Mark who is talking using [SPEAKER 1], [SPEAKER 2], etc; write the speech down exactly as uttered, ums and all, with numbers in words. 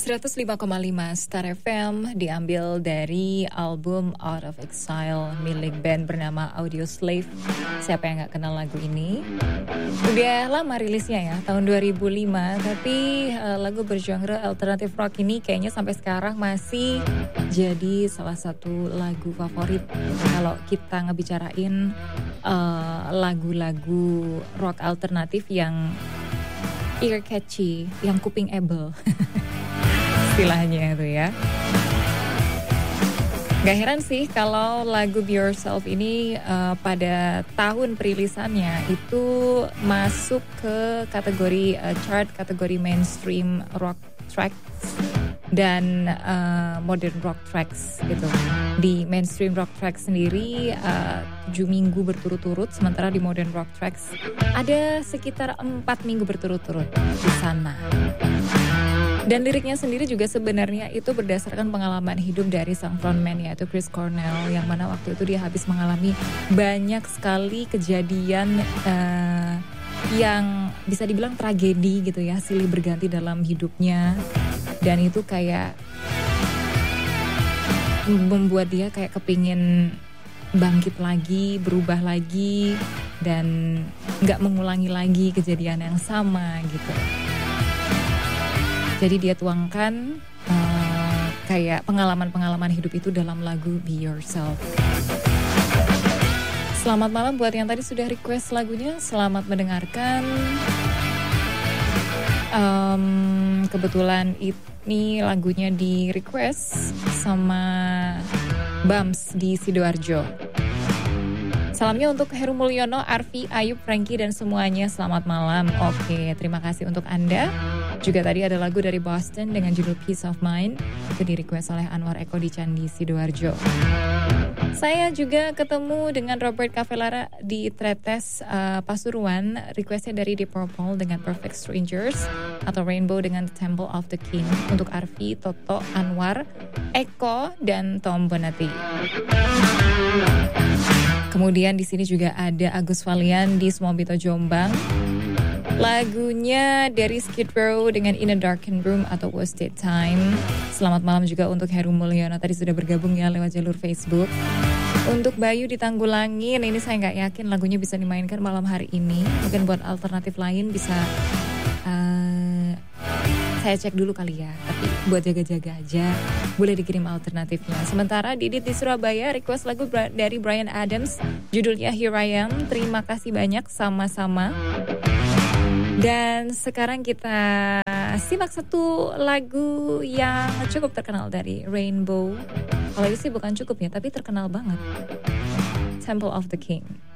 [SPEAKER 1] seratus lima koma lima Star F M diambil dari album Out of Exile milik band bernama Audioslave. Siapa yang gak kenal lagu ini? Udah lama rilisnya ya, tahun dua ribu lima. Tapi uh, lagu bergenre alternative rock ini kayaknya sampai sekarang masih jadi salah satu lagu favorit. Kalau kita ngebicarain uh, lagu-lagu rock alternatif yang ear catchy, yang kuping able. Istilahnya itu ya. Gak heran sih kalau lagu Be Yourself ini uh, pada tahun perilisannya itu masuk ke kategori uh, chart, kategori mainstream rock tracks dan uh, modern rock tracks gitu. Di mainstream rock tracks sendiri uh, tujuh minggu berturut-turut, sementara di modern rock tracks ada sekitar empat minggu berturut-turut di sana. Dan liriknya sendiri juga sebenarnya itu berdasarkan pengalaman hidup dari sang frontman yaitu Chris Cornell, yang mana waktu itu dia habis mengalami banyak sekali kejadian uh, yang bisa dibilang tragedi gitu ya, silih berganti dalam hidupnya, dan itu kayak membuat dia kayak kepingin bangkit lagi, berubah lagi, dan gak mengulangi lagi kejadian yang sama gitu. Jadi dia tuangkan uh, kayak pengalaman-pengalaman hidup itu dalam lagu Be Yourself. Selamat malam buat yang tadi sudah request lagunya, selamat mendengarkan. Um, kebetulan ini lagunya di request sama Bams di Sidoarjo. Salamnya untuk Heru Mulyono, Arfi, Ayub, Frankie, dan semuanya. Selamat malam. Oke, terima kasih untuk Anda. Juga tadi ada lagu dari Boston dengan judul Peace of Mind. Itu di request oleh Anwar Eko di Candi Sidoarjo. Saya juga ketemu dengan Robert Cafelara di Tretes uh, Pasuruan. Requestnya dari Deep Purple dengan Perfect Strangers, atau Rainbow dengan The Temple of the King. Untuk Arfi, Toto, Anwar, Eko, dan Tom Bonati. Kemudian di sini juga ada Agus Valian di Smobito Jombang. Lagunya dari Skid Row dengan In a Darkened Room atau Wasted Time. Selamat malam juga untuk Heru Mulyono, tadi sudah bergabung ya lewat jalur Facebook. Untuk Bayu di Tanggulangin, ini saya nggak yakin lagunya bisa dimainkan malam hari ini. Mungkin buat alternatif lain bisa uh, saya cek dulu kali ya. Tapi buat jaga-jaga aja, boleh dikirim alternatifnya. Sementara Didit di Surabaya request lagu dari Bryan Adams, judulnya Here I Am. Terima kasih banyak, sama-sama. Dan sekarang kita simak satu lagu yang cukup terkenal dari Rainbow. Kalau itu sih bukan cukup ya, tapi terkenal banget. Temple of the King.